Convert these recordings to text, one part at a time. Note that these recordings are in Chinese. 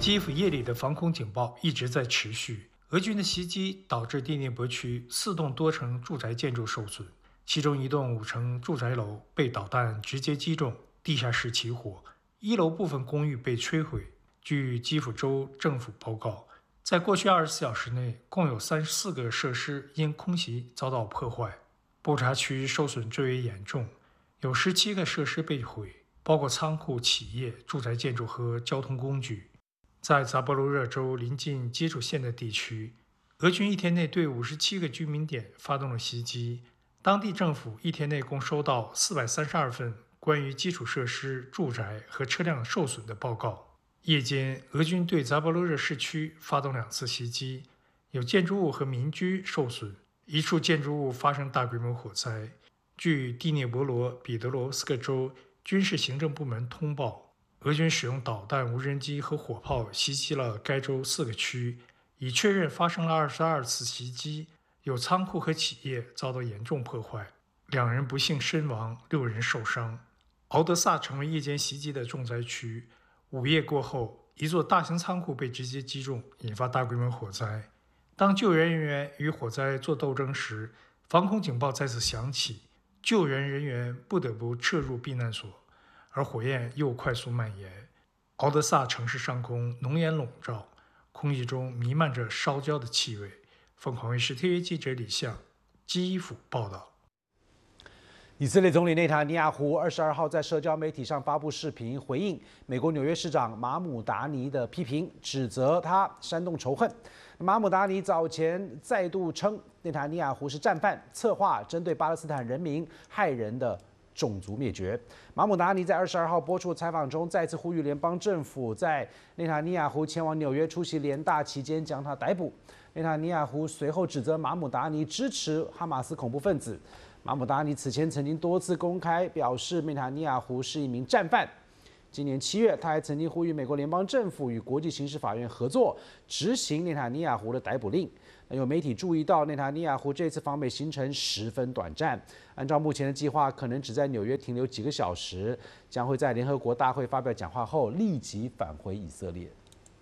基辅夜里的防空警报一直在持续。俄军的袭击导致第聂伯区4栋多层住宅建筑受损，其中1栋5层住宅楼被导弹直接击中，地下室起火，1楼部分公寓被摧毁。据基辅州政府报告，在过去24小时内，共有34个设施因空袭遭到破坏。布查区受损最为严重，有17个设施被毁，包括仓库、企业、住宅建筑和交通工具。在扎波罗热州临近接触线的地区，俄军一天内对57个居民点发动了袭击。当地政府一天内共收到432份关于基础设施、住宅和车辆受损的报告。夜间，俄军对扎波罗热市区发动2次袭击，有建筑物和民居受损，一处建筑物发生大规模火灾。据第聂伯罗彼得罗斯克州军事行政部门通报，俄军使用导弹、无人机和火炮袭击了该州4个区，已确认发生了22次袭击，有仓库和企业遭到严重破坏，2人不幸身亡，6人受伤。敖德萨成为夜间袭击的重灾区。午夜过后，一座大型仓库被直接击中，引发大规模火灾。当救援人员与火灾做斗争时，防空警报再次响起，救援人员不得不撤入避难所，而火焰又快速蔓延。敖德萨城市上空浓烟笼罩，空气中弥漫着烧焦的气味。凤凰卫视特约记者李相，基辅报道。 以色列总理内塔尼亚胡22号在社交媒体上发布视频，回应美国纽约市长马姆达尼的批评，指责他煽动仇恨。马姆达尼早前再度称内塔尼亚胡是战犯，策划针对巴勒斯坦人民害人的种族灭绝。马姆达尼在22号播出采访中再次呼吁联邦政府在内塔尼亚胡前往纽约出席联大期间将他逮捕。内塔尼亚胡随后指责马姆达尼支持哈马斯恐怖分子。马姆达尼此前曾经多次公开表示内塔尼亚胡是一名战犯。今年7月，他还曾经呼吁美国联邦政府与国际刑事法院合作，执行内塔尼亚胡的逮捕令。有媒体注意到，内塔尼亚胡这次访美行程十分短暂，按照目前的计划，可能只在纽约停留几个小时，将会在联合国大会发表讲话后立即返回以色列。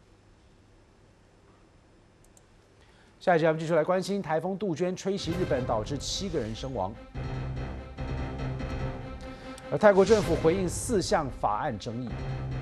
下一集我们继续来关心台风杜鹃吹袭日本，导致7个人身亡。而泰国政府回应4项法案争议。